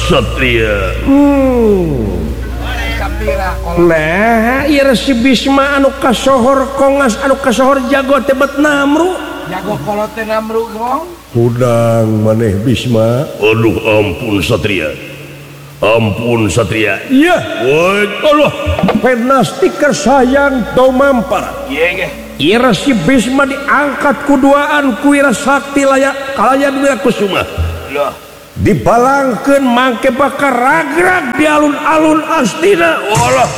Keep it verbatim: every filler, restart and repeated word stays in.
Satria. Nah, ieu si Bisma anu kasohor kongas anu kasohor jago tebet Namru. Jago kolot teh Namru gong. Hudang maneh Bisma. Aduh ampun Satria. Ampun Satria. Iya. Woi, Allah. Penastikar sayang tau mampar. Iya ge. Ira si Bisma diangkat kuduaan ku ira sakti layak kalayan Wira Kusuma. Loh, Dibalangkeun mangke bakal ragrag di alun-alun Astina. Allah.